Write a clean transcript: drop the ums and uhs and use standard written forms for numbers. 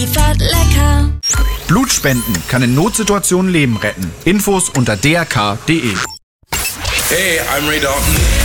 Lecker. Blutspenden kann in Notsituationen Leben retten. Infos unter drk.de. Hey, I'm Ray Dalton.